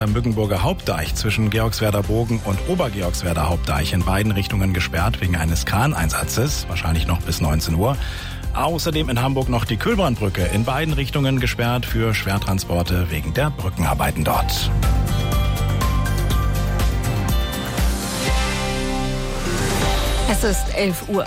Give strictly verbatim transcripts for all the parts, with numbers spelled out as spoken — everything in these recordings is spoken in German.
Am Mückenburger Hauptdeich zwischen Georgswerder Bogen und Obergeorgswerder Hauptdeich in beiden Richtungen gesperrt wegen eines Kraneinsatzes, wahrscheinlich noch bis neunzehn Uhr. Außerdem in Hamburg noch die Kühlbrandbrücke in beiden Richtungen gesperrt für Schwertransporte wegen der Brückenarbeiten dort. Es ist elf Uhr.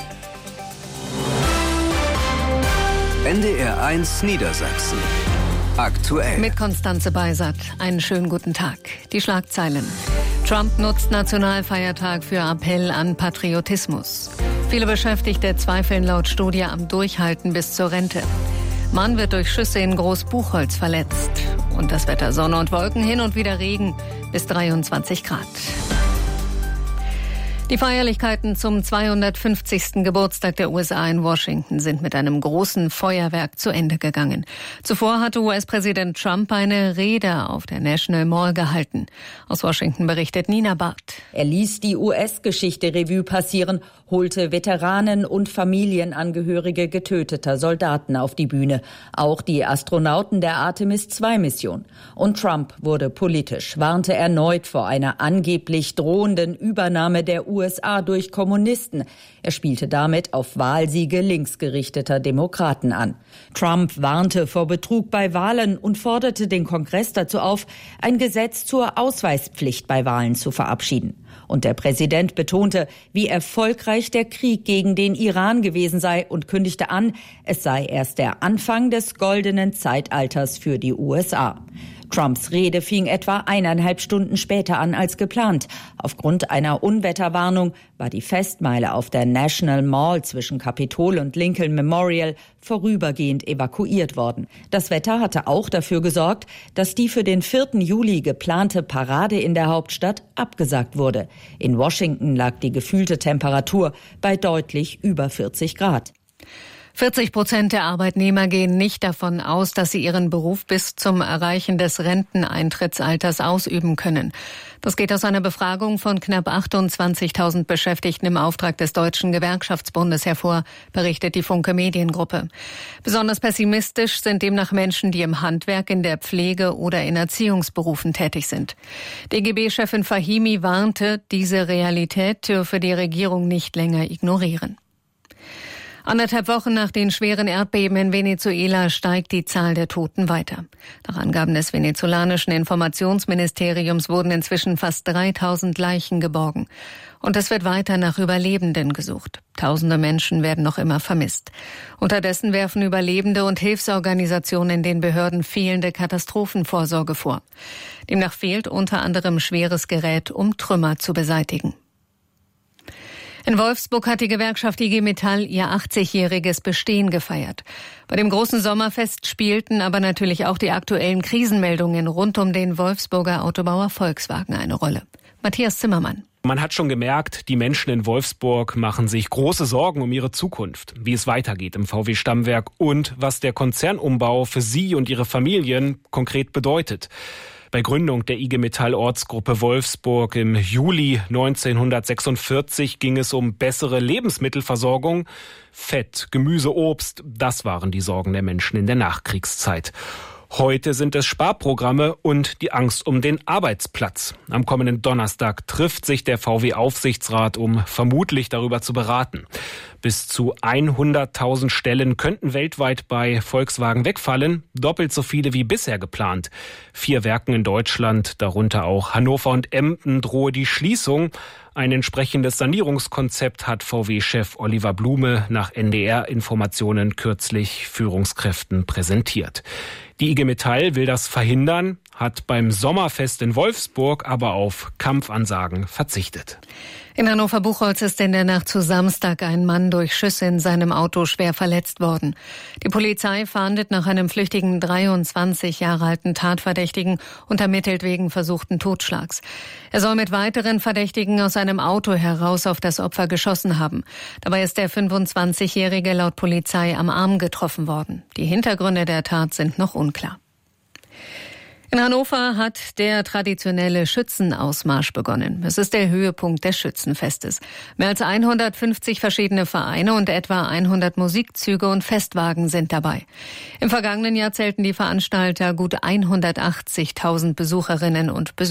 N D R eins Niedersachsen. Aktuell. Mit Konstanze Beisat. Einen schönen guten Tag. Die Schlagzeilen. Trump nutzt Nationalfeiertag für Appell an Patriotismus. Viele Beschäftigte zweifeln laut Studie am Durchhalten bis zur Rente. Mann wird durch Schüsse in Großbuchholz verletzt. Und das Wetter: Sonne und Wolken, hin und wieder Regen, bis dreiundzwanzig Grad. Die Feierlichkeiten zum zweihundertfünfzigsten Geburtstag der U S A in Washington sind mit einem großen Feuerwerk zu Ende gegangen. Zuvor hatte U S-Präsident Trump eine Rede auf der National Mall gehalten. Aus Washington berichtet Nina Barth. Er ließ die U S-Geschichte Revue passieren, holte Veteranen und Familienangehörige getöteter Soldaten auf die Bühne, auch die Astronauten der Artemis zwei Mission. Und Trump wurde politisch, warnte erneut vor einer angeblich drohenden Übernahme der U S A durch Kommunisten. Er spielte damit auf Wahlsiege linksgerichteter Demokraten an. Trump warnte vor Betrug bei Wahlen und forderte den Kongress dazu auf, ein Gesetz zur Ausweispflicht bei Wahlen zu verabschieden. Und der Präsident betonte, wie erfolgreich der Krieg gegen den Iran gewesen sei und kündigte an, es sei erst der Anfang des goldenen Zeitalters für die U S A. Trumps Rede fing etwa eineinhalb Stunden später an als geplant. Aufgrund einer Unwetterwarnung war die Festmeile auf der National Mall zwischen Kapitol und Lincoln Memorial vorübergehend evakuiert worden. Das Wetter hatte auch dafür gesorgt, dass die für den vierten Juli geplante Parade in der Hauptstadt abgesagt wurde. In Washington lag die gefühlte Temperatur bei deutlich über vierzig Grad. vierzig Prozent der Arbeitnehmer gehen nicht davon aus, dass sie ihren Beruf bis zum Erreichen des Renteneintrittsalters ausüben können. Das geht aus einer Befragung von knapp achtundzwanzigtausend Beschäftigten im Auftrag des Deutschen Gewerkschaftsbundes hervor, berichtet die Funke Mediengruppe. Besonders pessimistisch sind demnach Menschen, die im Handwerk, in der Pflege oder in Erziehungsberufen tätig sind. D G B-Chefin Fahimi warnte, diese Realität dürfe die Regierung nicht länger ignorieren. Anderthalb Wochen nach den schweren Erdbeben in Venezuela steigt die Zahl der Toten weiter. Nach Angaben des venezolanischen Informationsministeriums wurden inzwischen fast dreitausend Leichen geborgen. Und es wird weiter nach Überlebenden gesucht. Tausende Menschen werden noch immer vermisst. Unterdessen werfen Überlebende und Hilfsorganisationen den Behörden fehlende Katastrophenvorsorge vor. Demnach fehlt unter anderem schweres Gerät, um Trümmer zu beseitigen. In Wolfsburg hat die Gewerkschaft I G Metall ihr achtzigjähriges Bestehen gefeiert. Bei dem großen Sommerfest spielten aber natürlich auch die aktuellen Krisenmeldungen rund um den Wolfsburger Autobauer Volkswagen eine Rolle. Matthias Zimmermann. Man hat schon gemerkt, die Menschen in Wolfsburg machen sich große Sorgen um ihre Zukunft, wie es weitergeht im V W-Stammwerk und was der Konzernumbau für sie und ihre Familien konkret bedeutet. Bei Gründung der I G Metall Ortsgruppe Wolfsburg im Juli neunzehnhundertsechsundvierzig ging es um bessere Lebensmittelversorgung. Fett, Gemüse, Obst, das waren die Sorgen der Menschen in der Nachkriegszeit. Heute sind es Sparprogramme und die Angst um den Arbeitsplatz. Am kommenden Donnerstag trifft sich der V W-Aufsichtsrat, um vermutlich darüber zu beraten. Bis zu hunderttausend Stellen könnten weltweit bei Volkswagen wegfallen, doppelt so viele wie bisher geplant. Vier Werken in Deutschland, darunter auch Hannover und Emden, drohe die Schließung. Ein entsprechendes Sanierungskonzept hat V W-Chef Oliver Blume nach N D R-Informationen kürzlich Führungskräften präsentiert. Die I G Metall will das verhindern, hat beim Sommerfest in Wolfsburg aber auf Kampfansagen verzichtet. In Hannover-Buchholz ist in der Nacht zu Samstag ein Mann durch Schüsse in seinem Auto schwer verletzt worden. Die Polizei fahndet nach einem flüchtigen dreiundzwanzig Jahre alten Tatverdächtigen und ermittelt wegen versuchten Totschlags. Er soll mit weiteren Verdächtigen aus einem Auto heraus auf das Opfer geschossen haben. Dabei ist der fünfundzwanzigjährige laut Polizei am Arm getroffen worden. Die Hintergründe der Tat sind noch unklar. In Hannover hat der traditionelle Schützenausmarsch begonnen. Es ist der Höhepunkt des Schützenfestes. Mehr als hundertfünfzig verschiedene Vereine und etwa hundert Musikzüge und Festwagen sind dabei. Im vergangenen Jahr zählten die Veranstalter gut hundertachtzigtausend Besucherinnen und Besucher.